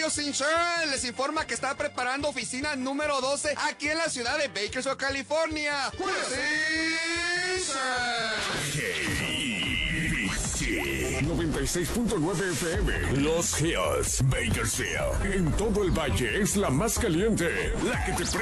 Radios Insurance les informa que está preparando oficina número 12 aquí en la ciudad de Bakersfield, California. KIBC 96.9 FM Los Hills, Bakersfield. En todo el valle es la más caliente, la que te